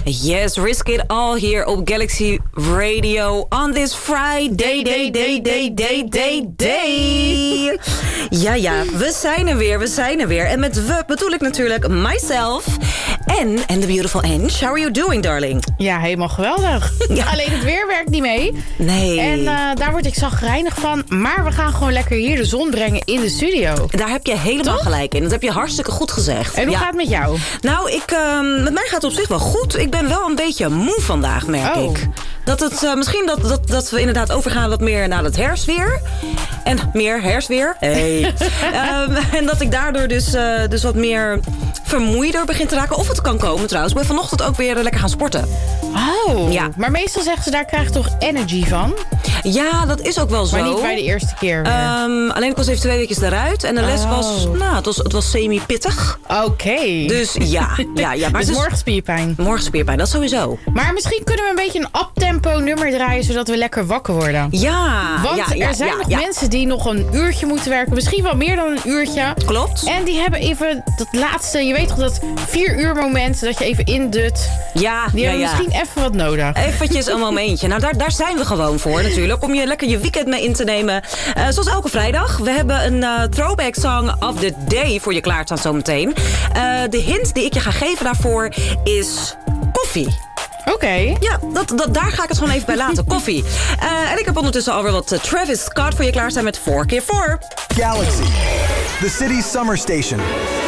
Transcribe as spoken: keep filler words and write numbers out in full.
Yes, Risk It All hier op Galaxy Radio on this Friday, day, day, day, day, day, day, day. Ja, ja, we zijn er weer, we zijn er weer. En met we bedoel ik natuurlijk myself en and the beautiful Ange. How are you doing, darling? Ja, helemaal geweldig. Ja. Alleen het weer werkt niet mee. Nee. En uh, daar word ik zagrijnig van. Maar we gaan gewoon lekker hier de zon brengen in de studio. Daar heb je helemaal Toch? gelijk in. Dat heb je hartstikke goed gezegd. En hoe ja. gaat het met jou? Nou, ik, uh, met mij gaat het op zich wel goed. Ik ben wel een beetje moe vandaag, merk oh. ik. Dat het uh, misschien dat, dat, dat we inderdaad overgaan wat meer naar het herfstweer. En meer herfstweer. Hey. um, en dat ik daardoor dus, uh, dus wat meer vermoeider begin te raken. Of het kan komen trouwens. Ik ben vanochtend ook weer lekker gaan sporten. Oh, ja. Maar meestal zeggen ze, daar krijg je toch energy van? Ja, dat is ook wel zo. Maar niet bij de eerste keer. Um, alleen ik was even twee weekjes eruit. En de les oh. was, nou, het was, het was semi-pittig. Oké. Okay. Dus ja. ja, ja maar dus het is, morgen spierpijn. Morgen spierpijn, dat sowieso. Maar misschien kunnen we een beetje een uptempo nummer draaien, zodat we lekker wakker worden. Ja. Want ja, er ja, zijn ja, nog ja. mensen die nog een uurtje moeten werken. Misschien wel meer dan een uurtje. Klopt. En die hebben even dat laatste, je weet toch dat vier uur moment dat je even indut. Ja, Die ja, hebben ja. misschien even wat nodig. Eventjes een momentje. Nou, daar, daar zijn we gewoon voor natuurlijk. Om je lekker je weekend mee in te nemen. Uh, zoals elke vrijdag. We hebben een uh, throwback song of the day voor je klaarstaan zometeen. Uh, de hint die ik je ga geven daarvoor is koffie. Oké. Okay. Ja, dat, dat, daar ga ik het gewoon even bij laten. Koffie. Uh, en ik heb ondertussen alweer wat uh, Travis Scott voor je klaarstaan met four keer four. Galaxy, the city's summer station.